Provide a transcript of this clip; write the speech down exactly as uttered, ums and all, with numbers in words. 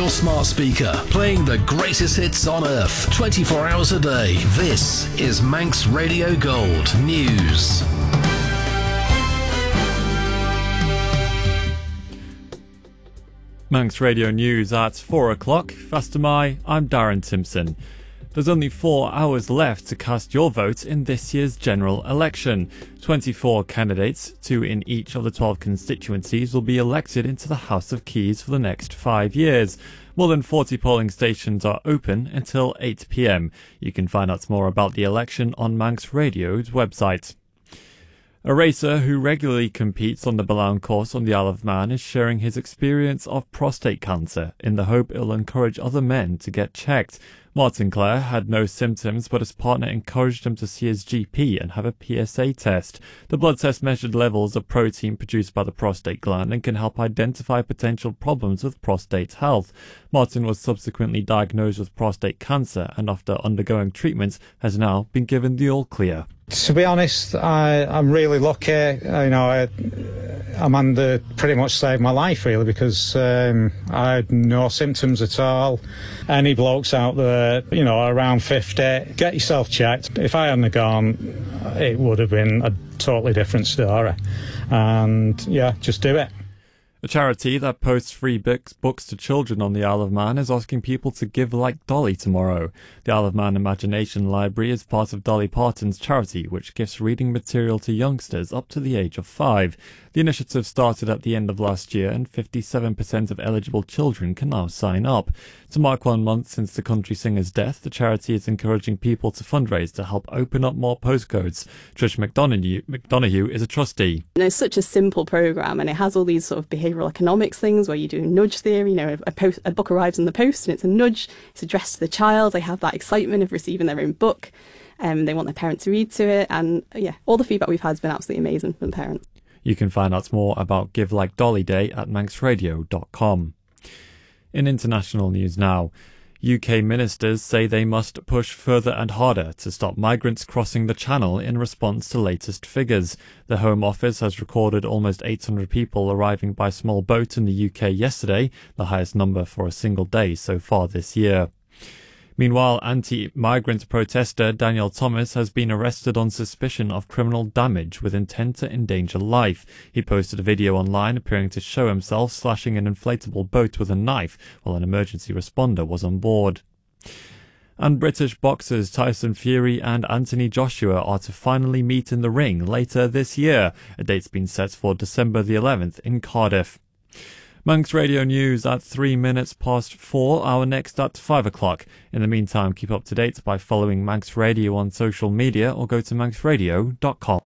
your smart speaker, playing the greatest hits on earth, twenty-four hours a day. This is Manx Radio Gold News. Manx Radio News at four o'clock. Faster my, I'm Darren Timpson. There's only four hours left to cast your vote in this year's general election. twenty-four candidates, two in each of the twelve constituencies, will be elected into the House of Keys for the next five years. More than forty polling stations are open until eight p m. You can find out more about the election on Manx Radio's website. A racer who regularly competes on the Balaun course on the Isle of Man is sharing his experience of prostate cancer in the hope it'll encourage other men to get checked. Martin Clare had no symptoms, but his partner encouraged him to see his G P and have a P S A test. The blood test measured levels of protein produced by the prostate gland and can help identify potential problems with prostate health. Martin was subsequently diagnosed with prostate cancer and after undergoing treatment has now been given the all clear. To be honest, I, I'm really lucky. You know, I, Amanda pretty much saved my life, really, because um, I had no symptoms at all. Any blokes out there, you know, around fifty, get yourself checked. If I hadn't gone, it would have been a totally different story. And, yeah, just do it. A charity that posts free books, books to children on the Isle of Man is asking people to give like Dolly tomorrow. The Isle of Man Imagination Library is part of Dolly Parton's charity, which gives reading material to youngsters up to the age of five. The initiative started at the end of last year and fifty-seven percent of eligible children can now sign up. To mark one month since the country singer's death, the charity is encouraging people to fundraise to help open up more postcodes. Trish McDonoghue, McDonoghue is a trustee. You know, it's such a simple programme and it has all these sort of behavioural economics things where you do nudge theory. You know, a, post, a book arrives in the post and it's a nudge. It's addressed to the child. They have that excitement of receiving their own book. Um, they want their parents to read to it. And yeah, all the feedback we've had has been absolutely amazing from the parents. You can find out more about Give Like Dolly Day at manx radio dot com. In international news now, U K ministers say they must push further and harder to stop migrants crossing the Channel in response to latest figures. The Home Office has recorded almost eight hundred people arriving by small boat in the U K yesterday, the highest number for a single day so far this year. Meanwhile, anti-migrant protester Daniel Thomas has been arrested on suspicion of criminal damage with intent to endanger life. He posted a video online appearing to show himself slashing an inflatable boat with a knife while an emergency responder was on board. And British boxers Tyson Fury and Anthony Joshua are to finally meet in the ring later this year. A date's been set for December the eleventh in Cardiff. Manx Radio News at three minutes past four, our next at five o'clock. In the meantime, keep up to date by following Manx Radio on social media or go to manx radio dot com.